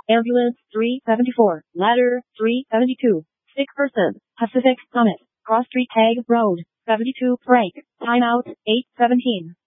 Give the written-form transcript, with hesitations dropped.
Ambulance 374, Ladder 372, sick person, Pacific Summit, Cross Street Tag Road, 72 break, timeout 8:17.